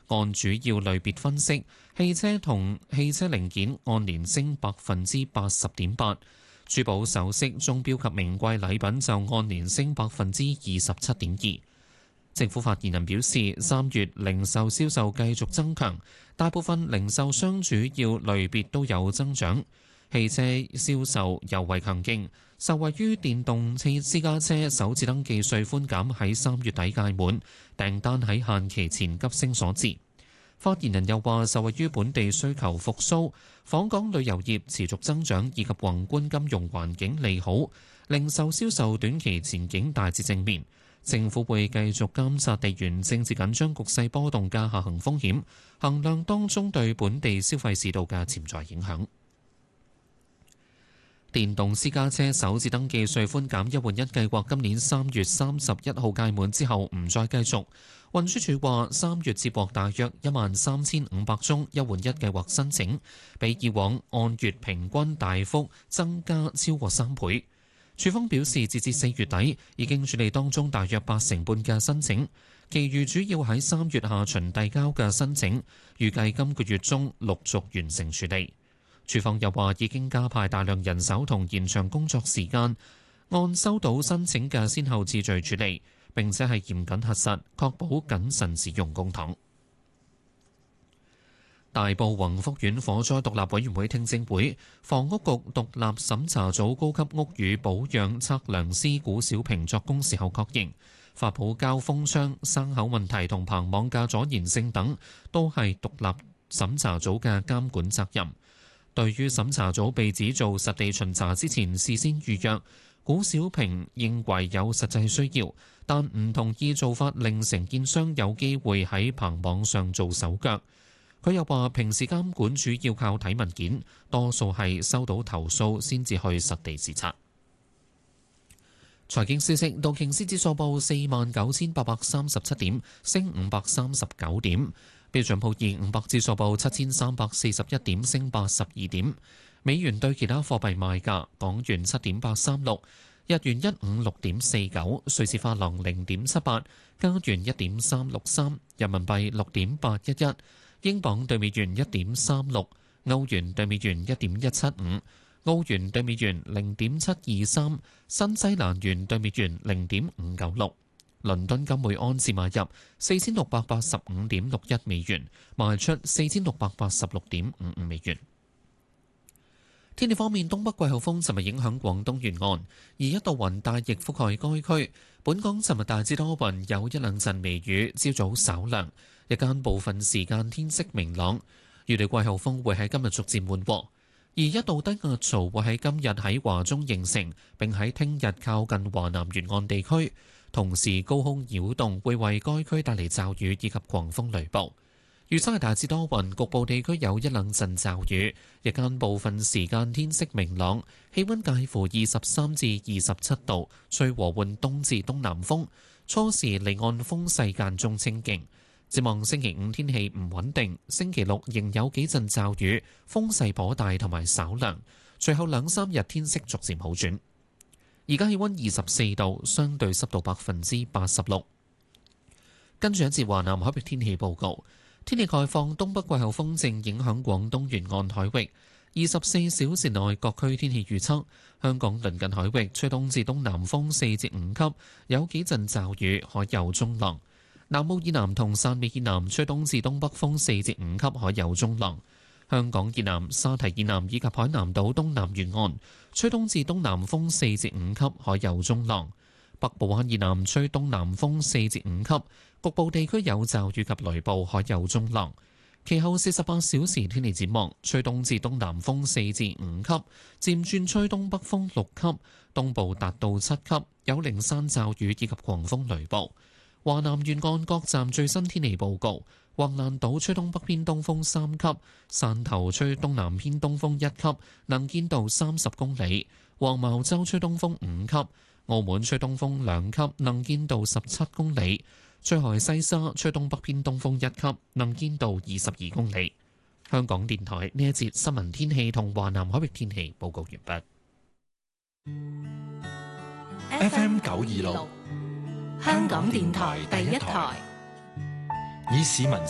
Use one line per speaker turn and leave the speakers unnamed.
按主要類別分析，汽車同汽車零件按年升80.8%，珠寶首飾、鐘錶及名貴禮品就按年升27.2%。政府發言人表示，3月零售銷售繼續增強，大部分零售商主要類別都有增長。汽車銷售尤為強勁，受惠於電動私家車首次登記稅寬減喺3月底屆滿，訂單喺限期前急升所致。發言人又話，受惠於本地需求復甦、訪港旅遊業持續增長以及宏觀金融環境利好，零售銷售短期前景大致正面。政府會繼續監察地緣政治緊張局勢波動嘅下行風險，衡量當中對本地消費市道嘅潛在影響。電動私家車首次登記稅寬減一換一計劃今年3月31號屆滿之後唔再繼續。運輸署話3月接獲大約13500宗一換一計劃申請，比以往按月平均大幅增加超過3倍。署方表示，截至4月底已經處理當中大約80%半嘅申請，其餘主要喺3月下旬遞交嘅申請，預計今個月中陸續完成處理。署方又話已經加派大量人手同延長工作時間，按收到申請嘅先後次序處理，並且係嚴謹核實，確保謹慎使用公帑。大埔宏福苑火災獨立委員會聽證會，房屋局獨立審查組高級屋宇保養測量師古小平作供時候確認，發泡膠封窗、生口問題同棚網嘅阻燃性等，都係獨立審查組嘅監管責任。對於審查組被指做實地巡查之前事先預約，古小平認為有實際需要，但唔同意做法令承建商有機會喺棚網上做手腳。佢又話：平時監管主要靠睇文件，多數係收到投訴先至去實地視察。財經消息：道瓊斯指數報49837點，升539點；標準普爾500指數報7341點，升82點。美元對其他貨幣賣價：港元7.836，日元156.49，瑞士法郎0.78，加元1.363，人民幣6.811。英鎊對美元1.36，歐元對美元1.175，澳元對美元0.723，新西蘭元對美元0.596。倫敦金每安士買入4685.61美元，賣出4686.55美元。天氣方面，東北季候風尋日影響廣東沿岸，而一道雲帶亦覆蓋該區。本港尋日大致多雲，有一兩陣微雨，朝早稍涼，日間部分時間天色明朗。預料季候風會喺今日逐漸緩和，而一道低壓槽會喺今日喺華中形成，並喺聽日靠近華南沿岸地區。同時，高空擾動會為該區帶嚟驟雨以及狂風雷暴。預測係大致多雲，局部地區有一兩陣驟雨，日間部分時間天色明朗，氣溫介乎23至27度，吹和緩東至東南風，初時離岸風勢間中清勁。展望星期五天氣唔穩定，星期六仍有幾陣驟雨，風勢頗大同埋稍涼，隨後兩三日天色逐漸好轉。而家氣溫24度，相對濕度86%。跟住一節華南海域天氣報告。天氣概況：東北季候風正影響廣東沿岸海域。24小時內各區天氣預測：香港鄰近海域吹東至東南風4至5級，有幾陣驟雨，海有中浪；南澳以南同汕尾以南吹東至東北風4至5級，海有中浪。香港以南、沙堤以南以及海南島東南沿岸吹東至東南風4至5級，海有中浪。北部灣以南吹東南風4至5級，局部地區有驟雨及雷暴，海有中浪。其後48小時天氣展望，吹東至東南風4至5級，漸轉吹東北風6級，東部達到7級，有零散驟雨以及狂風雷暴。華南沿岸各站最新天氣報告：橫瀾島吹東北偏東風3級，汕頭吹東南偏東風1級，能見度30公里；黃茅洲吹東風5級。澳門吹東風2級，能見度17公里；吹海西沙吹東北偏東風1級，能見度22公里。香港電台呢一節新聞天氣同華南海域天氣報告完
畢。FM 926，香港電台第一台，以市民